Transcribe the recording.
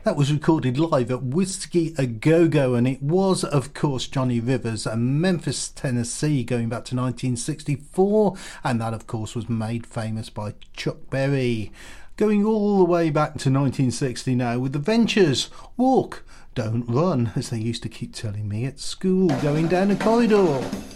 That was recorded live at Whiskey A Go Go, and it was, of course, Johnny Rivers and Memphis, Tennessee, going back to 1964, and that, of course, was made famous by Chuck Berry. Going all the way back to 1960 now with the Ventures, Walk, Don't Run, as they used to keep telling me at school, going down the corridor.